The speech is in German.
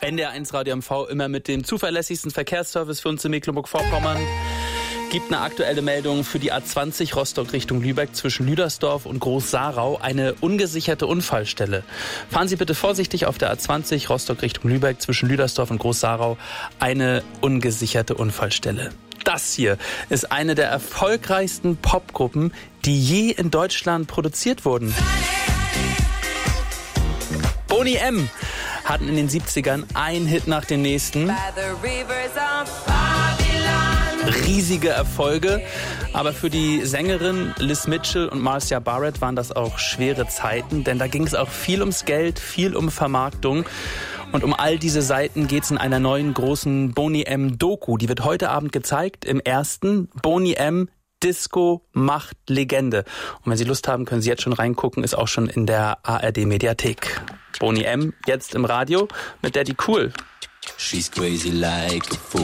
NDR1 Radio MV immer mit dem zuverlässigsten Verkehrsservice für uns in Mecklenburg-Vorpommern. Gibt eine aktuelle Meldung für die A20 Rostock Richtung Lübeck zwischen Lüdersdorf und Groß-Sarau, eine ungesicherte Unfallstelle. Fahren Sie bitte vorsichtig auf der A20 Rostock Richtung Lübeck zwischen Lüdersdorf und Groß-Sarau, eine ungesicherte Unfallstelle. Das hier ist eine der erfolgreichsten Popgruppen, die je in Deutschland produziert wurden. Boney M. hatten in den 70ern einen Hit nach dem nächsten. Riesige Erfolge, aber für die Sängerin Liz Mitchell und Marcia Barrett waren das auch schwere Zeiten, denn da ging es auch viel ums Geld, viel um Vermarktung. Und um all diese Seiten geht es in einer neuen großen Boney M. Doku. Die wird heute Abend gezeigt im ersten Boney M. Disco macht Legende. Und wenn Sie Lust haben, können Sie jetzt schon reingucken, ist auch schon in der ARD-Mediathek. Boney M. jetzt im Radio mit Daddy Cool. She's crazy like a fool.